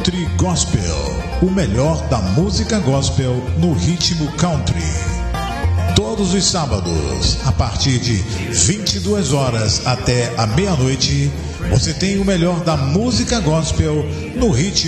Country Gospel, o melhor da música gospel no ritmo country. Todos os sábados, a partir de 22 horas até a meia-noite, você tem o melhor da música gospel no ritmo